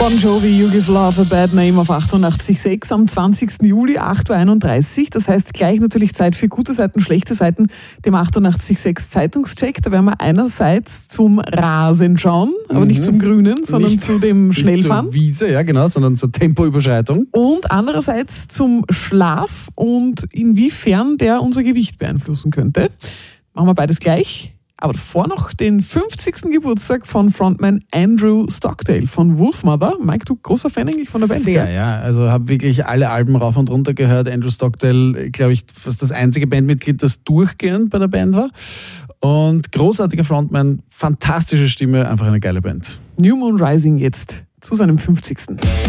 Bon Jovi, You Give Love a Bad Name auf 88.6 am 20. Juli, 8.31 Uhr. Das heißt gleich natürlich Zeit für gute Seiten, schlechte Seiten, dem 88.6 Zeitungscheck. Da werden wir einerseits zum Rasen schauen, aber nicht zum Grünen, sondern zu dem Schnellfahren. Nicht zur Wiese, ja genau, sondern zur Tempoüberschreitung. Und andererseits zum Schlaf und inwiefern der unser Gewicht beeinflussen könnte. Machen wir beides gleich. Aber davor noch den 50. Geburtstag von Frontman Andrew Stockdale von Wolfmother. Mike, du großer Fan eigentlich von der Band? Sehr, ja. Also habe wirklich alle Alben rauf und runter gehört. Andrew Stockdale, glaube ich, fast das einzige Bandmitglied, das durchgehend bei der Band war. Und großartiger Frontman, fantastische Stimme, einfach eine geile Band. New Moon Rising jetzt zu seinem 50.